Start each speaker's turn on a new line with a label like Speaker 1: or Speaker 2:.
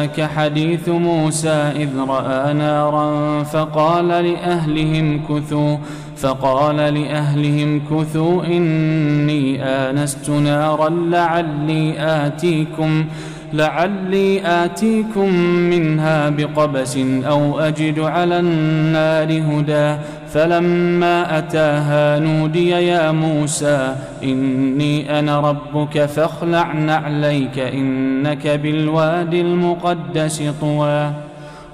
Speaker 1: كحديث موسى إذ رأى نارا فقال لأهلهم كثوا إني آنست نارا لعلي آتيكم منها بقبس أو أجد على النار هدى فلما أتاها نودي يا موسى إني أنا ربك فاخلع نعليك إنك بالوادي المقدس طوى.